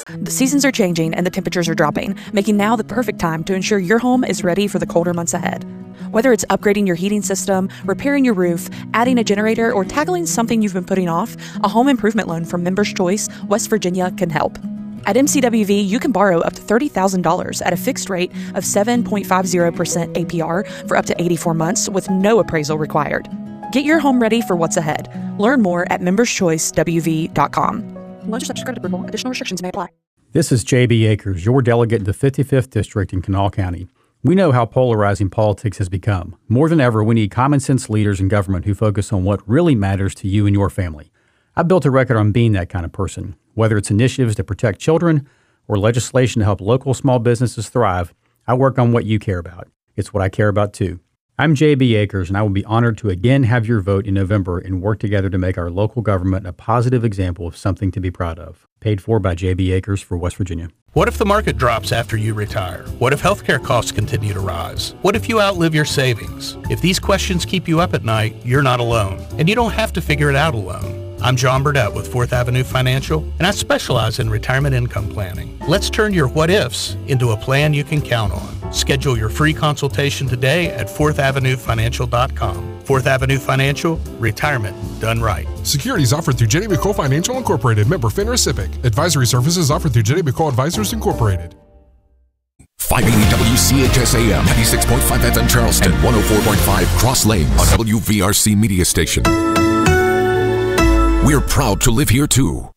The seasons are changing and the temperatures are dropping, making now the perfect time to ensure your home is ready for the colder months ahead. Whether it's upgrading your heating system, repairing your roof, adding a generator, or tackling something you've been putting off, a home improvement loan from Members Choice, West Virginia can help. At MCWV, you can borrow up to $30,000 at a fixed rate of 7.50% APR for up to 84 months with no appraisal required. Get your home ready for what's ahead. Learn more at memberschoicewv.com. Loan subject to credit approval. Additional restrictions may apply. This is J.B. Akers, your delegate in the 55th District in Kanawha County. We know how polarizing politics has become. More than ever, we need common-sense leaders in government who focus on what really matters to you and your family. I've built a record on being that kind of person. Whether it's initiatives to protect children or legislation to help local small businesses thrive, I work on what you care about. It's what I care about, too. I'm J.B. Akers, and I will be honored to again have your vote in November and work together to make our local government a positive example of something to be proud of. Paid for by J.B. Akers for West Virginia. What if the market drops after you retire? What if healthcare costs continue to rise? What if you outlive your savings? If these questions keep you up at night, you're not alone, and you don't have to figure it out alone. I'm John Burdett with 4th Avenue Financial, and I specialize in retirement income planning. Let's turn your what-ifs into a plan you can count on. Schedule your free consultation today at 4thAvenueFinancial.com. 4th Avenue Financial, retirement done right. Securities offered through Jenny McCole Financial Incorporated, member FINRA SIPC. Advisory services offered through Jenny McCole Advisors Incorporated. 580 WCHS-AM, 96.5 FM Charleston, 104.5 Cross Lanes, a WVRC media station. We're proud to live here, too.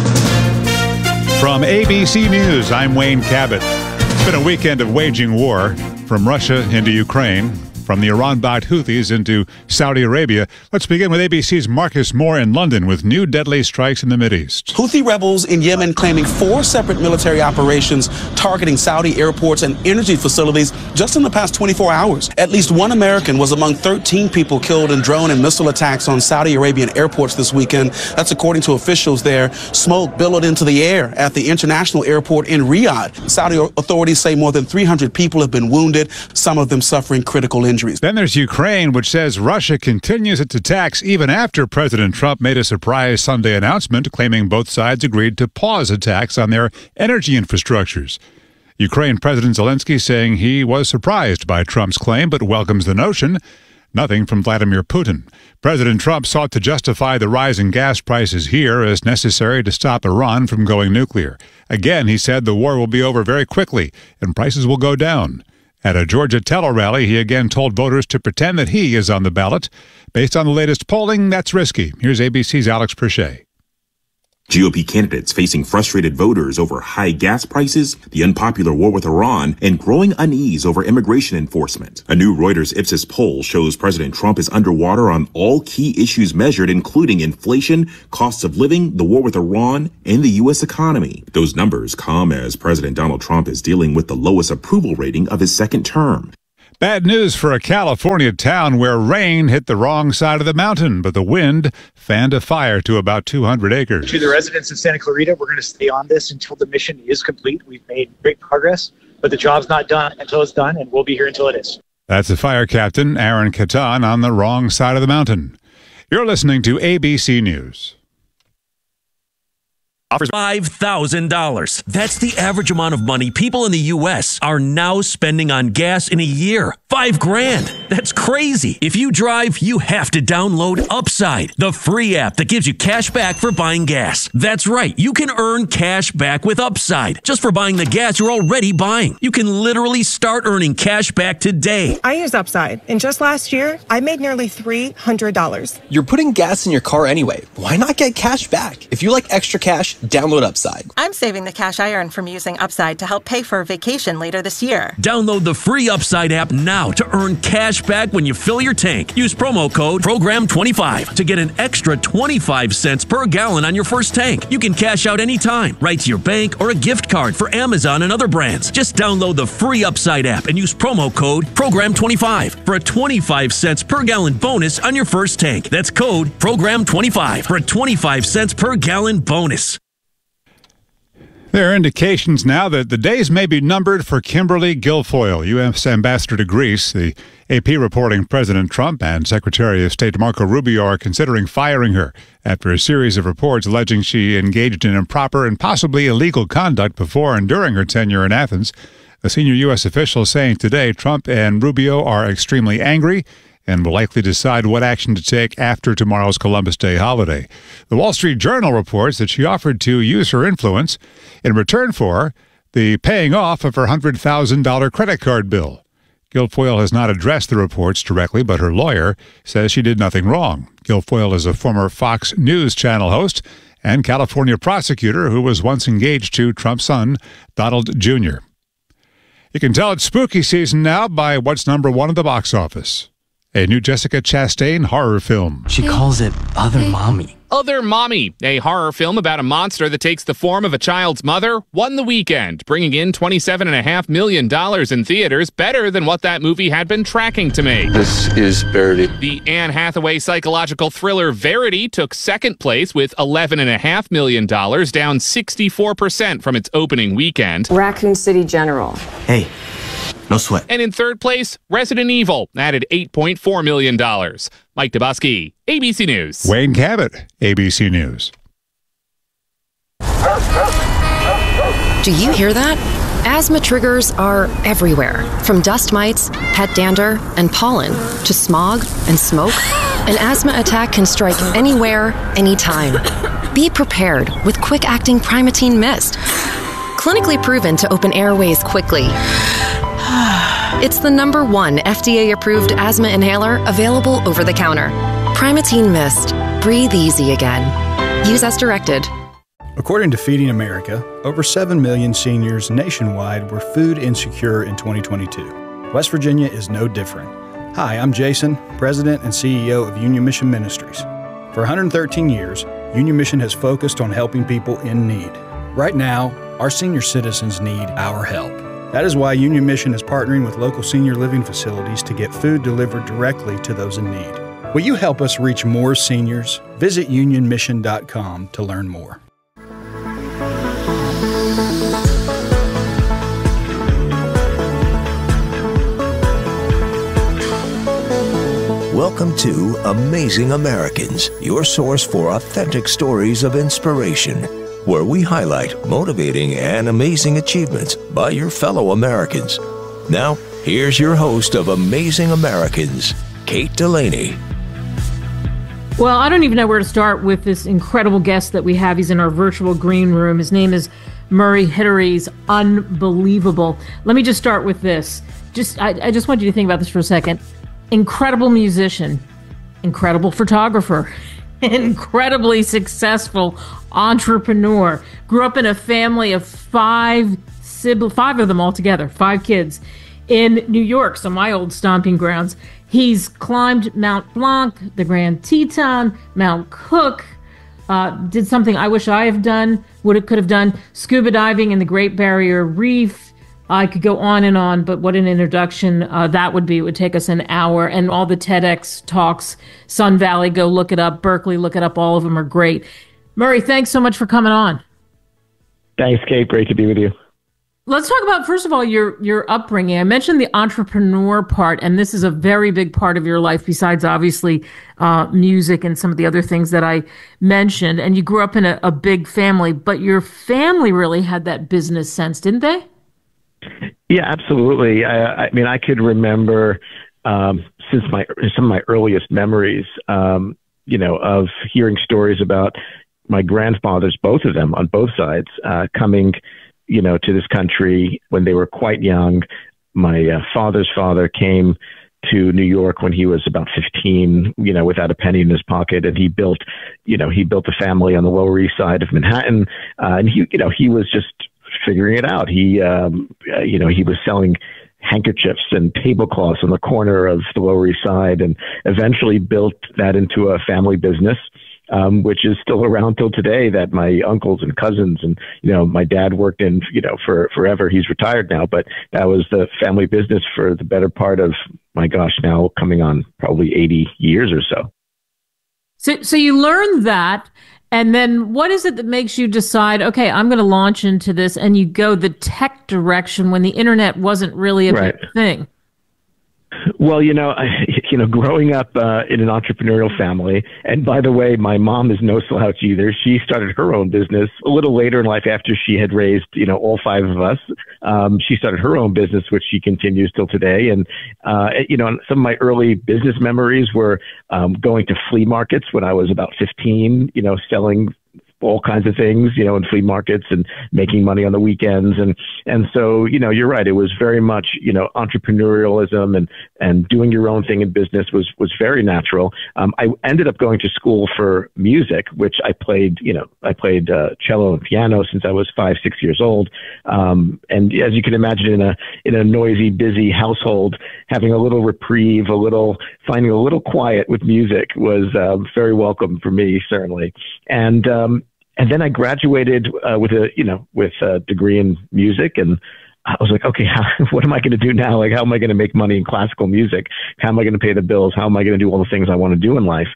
From ABC News, I'm Wayne Cabot. It's been a weekend of waging war from Russia into Ukraine, from the Iran-backed Houthis into Saudi Arabia. Let's begin with ABC's Marcus Moore in London with new deadly strikes in the Mideast. Houthi rebels in Yemen claiming 4 separate military operations targeting Saudi airports and energy facilities just in the past 24 hours. At least 1 American was among 13 people killed in drone and missile attacks on Saudi Arabian airports this weekend. That's according to officials there. Smoke billowed into the air at the international airport in Riyadh. Saudi authorities say more than 300 people have been wounded, some of them suffering critical injuries. Then there's Ukraine, which says Russia continues its attacks even after President Trump made a surprise Sunday announcement claiming both sides agreed to pause attacks on their energy infrastructures. Ukraine President Zelensky saying he was surprised by Trump's claim but welcomes the notion. Nothing from Vladimir Putin. President Trump sought to justify the rise in gas prices here as necessary to stop Iran from going nuclear. Again, he said the war will be over very quickly and prices will go down. At a Georgia Teller rally, he again told voters to pretend that he is on the ballot. Based on the latest polling, that's risky. Here's ABC's Alex Perchet. GOP candidates facing frustrated voters over high gas prices, the unpopular war with Iran, and growing unease over immigration enforcement. A new Reuters Ipsos poll shows President Trump is underwater on all key issues measured, including inflation, costs of living, the war with Iran, and the U.S. economy. Those numbers come as President Donald Trump is dealing with the lowest approval rating of his second term. Bad news for a California town where rain hit the wrong side of the mountain, but the wind fanned a fire to about 200 acres. To the residents of Santa Clarita, we're going to stay on this until the mission is complete. We've made great progress, but the job's not done until it's done, and we'll be here until it is. That's the fire captain, Aaron Catan, on the wrong side of the mountain. You're listening to ABC News. Offers $5,000. That's the average amount of money people in the U.S. are now spending on gas in a year. $5,000. That's crazy. If you drive, you have to download Upside, the free app that gives you cash back for buying gas. That's right. You can earn cash back with Upside just for buying the gas you're already buying. You can literally start earning cash back today. I use Upside, and just last year, I made nearly $300. You're putting gas in your car anyway. Why not get cash back? If you like extra cash, download Upside. I'm saving the cash I earn from using Upside to help pay for a vacation later this year. Download the free Upside app now to earn cash back when you fill your tank. Use promo code PROGRAM25 to get an extra 25 cents per gallon on your first tank. You can cash out anytime, right to your bank or a gift card for Amazon and other brands. Just download the free Upside app and use promo code PROGRAM25 for a 25 cents per gallon bonus on your first tank. That's code PROGRAM25 for a 25 cents per gallon bonus. There are indications now that the days may be numbered for Kimberly Guilfoyle, U.S. Ambassador to Greece. The AP reporting President Trump and Secretary of State Marco Rubio are considering firing her after a series of reports alleging she engaged in improper and possibly illegal conduct before and during her tenure in Athens. A senior U.S. official saying today Trump and Rubio are extremely angry and will likely decide what action to take after tomorrow's Columbus Day holiday. The Wall Street Journal reports that she offered to use her influence in return for the paying off of her $100,000 credit card bill. Guilfoyle has not addressed the reports directly, but her lawyer says she did nothing wrong. Guilfoyle is a former Fox News Channel host and California prosecutor who was once engaged to Trump's son, Donald Jr. You can tell it's spooky season now by what's number one at the box office. A new Jessica Chastain horror film. She calls it Other Mommy. Other Mommy, a horror film about a monster that takes the form of a child's mother, won the weekend, bringing in $27.5 million in theaters, better than what that movie had been tracking to make. This is Verity. The Anne Hathaway psychological thriller Verity took second place with $11.5 million, down 64% from its opening weekend. Raccoon City General. Hey. No sweat. And in third place, Resident Evil added $8.4 million. Mike Dubosky, ABC News. Wayne Cabot, ABC News. Do you hear that? Asthma triggers are everywhere, from dust mites, pet dander, and pollen, to smog and smoke. An asthma attack can strike anywhere, anytime. Be prepared with quick-acting Primatene Mist. Clinically proven to open airways quickly. It's the #1 FDA-approved asthma inhaler available over the counter. Primatene Mist. Breathe easy again. Use as directed. According to Feeding America, over 7 million seniors nationwide were food insecure in 2022. West Virginia is no different. Hi, I'm Jason, President and CEO of Union Mission Ministries. For 113 years, Union Mission has focused on helping people in need. Right now, our senior citizens need our help. That is why Union Mission is partnering with local senior living facilities to get food delivered directly to those in need. Will you help us reach more seniors? Visit unionmission.com to learn more. Welcome to Amazing Americans, your source for authentic stories of inspiration, where we highlight motivating and amazing achievements by your fellow Americans. Now, here's your host of Amazing Americans, Kate Delaney. Well, I don't even know where to start with this incredible guest that we have. He's in our virtual green room. His name is Murray Hittery. He's unbelievable. Let me just start with this. I just want you to think about this for a second. Incredible musician, incredible photographer, incredibly successful entrepreneur. Grew up in a family of five of them altogether, 5 kids in New York, so my old stomping grounds. He's climbed Mount Blanc, the Grand Teton, Mount Cook, did something I wish I have done, could have done, scuba diving in the Great Barrier Reef. I could go on, but what an introduction that would be. It would take us an hour. And all the TEDx talks, Sun Valley, go look it up. Berkeley, look it up. All of them are great. Murray, thanks so much for coming on. Thanks, Kate. Great to be with you. Let's talk about, first of all, your upbringing. I mentioned the entrepreneur part, and this is a very big part of your life, besides obviously music and some of the other things that I mentioned. And you grew up in a big family, but your family really had that business sense, didn't they? Yeah, absolutely. I mean, I could remember since some of my earliest memories, of hearing stories about my grandfathers, both of them on both sides, coming, to this country when they were quite young. My father's father came to New York when he was about 15, without a penny in his pocket, and he built a family on the Lower East Side of Manhattan, and he was just figuring it out. He was selling handkerchiefs and tablecloths on the corner of the Lower East Side, and eventually built that into a family business, which is still around till today, that my uncles and cousins and, my dad worked in, for forever. He's retired now, but that was the family business for the better part of, now coming on probably 80 years or so. So you learned that. And then what is it that makes you decide, okay, I'm going to launch into this, and you go the tech direction when the internet wasn't really a big thing? Well, growing up in an entrepreneurial family, and by the way, my mom is no slouch either. She started her own business a little later in life after she had raised, all 5 of us. She started her own business, which she continues till today. And, some of my early business memories were going to flea markets when I was about 15, selling all kinds of things, in flea markets and making money on the weekends. And so, you're right. It was very much, entrepreneurialism and doing your own thing in business was very natural. I ended up going to school for music, which I played cello and piano since I was 5-6 years old. And as you can imagine, in a noisy, busy household, having a little reprieve, finding a little quiet with music was very welcome for me, certainly. And then I graduated with a degree in music, and I was like, okay, what am I going to do now? Like, how am I going to make money in classical music? How am I going to pay the bills? How am I going to do all the things I want to do in life?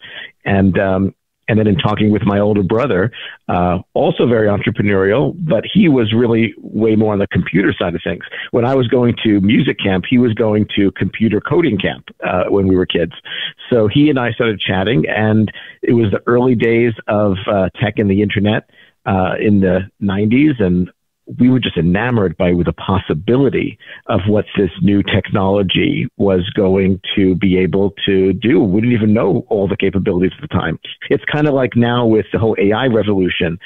And then in talking with my older brother, also very entrepreneurial, but he was really way more on the computer side of things. When I was going to music camp, he was going to computer coding camp when we were kids. So he and I started chatting, and it was the early days of tech and the internet in the 90s, and we were just enamored by the possibility of what this new technology was going to be able to do. We didn't even know all the capabilities at the time. It's kind of like now with the whole AI revolution.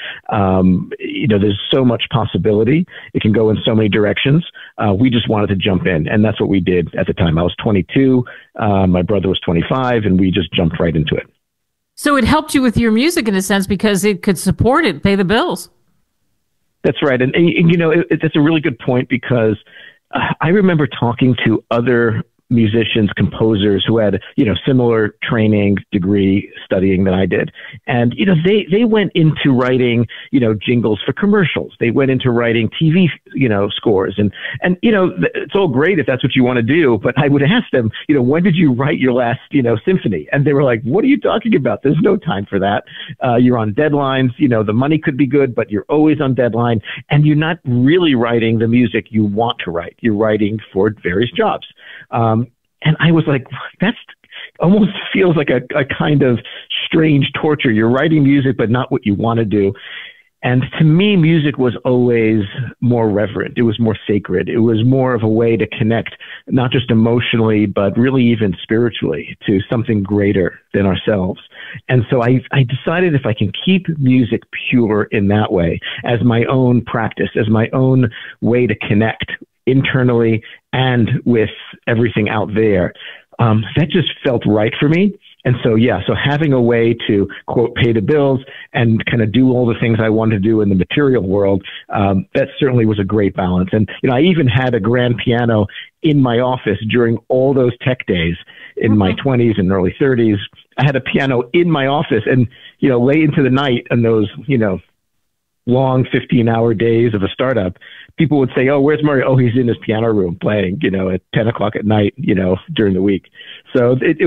There's so much possibility. It can go in so many directions. We just wanted to jump in, and that's what we did at the time. I was 22, my brother was 25, and we just jumped right into it. So it helped you with your music in a sense because it could support it, pay the bills. That's right. And that's a really good point because I remember talking to other musicians, composers who had, similar training, degree, studying that I did. And, they went into writing, jingles for commercials. They went into writing TV, scores. And it's all great if that's what you want to do. But I would ask them, when did you write your last, symphony? And they were like, what are you talking about? There's no time for that. You're on deadlines. The money could be good, but you're always on deadline. And you're not really writing the music you want to write. You're writing for various jobs. And I was like, that's almost feels like a kind of strange torture. You're writing music, but not what you want to do. And to me, music was always more reverent. It was more sacred. It was more of a way to connect, not just emotionally, but really even spiritually to something greater than ourselves. And so I decided if I can keep music pure in that way, as my own practice, as my own way to connect internally and with everything out there, that just felt right for me. And so, so having a way to, quote, pay the bills and kind of do all the things I wanted to do in the material world, that certainly was a great balance. And, I even had a grand piano in my office during all those tech days in my 20s and early 30s. I had a piano in my office and, late into the night and those, long 15-hour days of a startup, people would say, oh, where's Murray? Oh, he's in his piano room playing, at 10 o'clock at night, during the week. So it